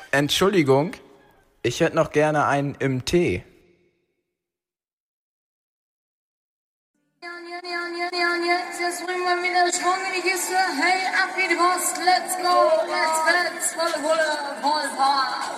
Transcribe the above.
Entschuldigung, ich hätte noch gerne einen im Tee. Jetzt bringen wir wieder Schwung in die Kiste. Hey, ab geht die Post. Let's go, let's, volle Pulle, voll Power.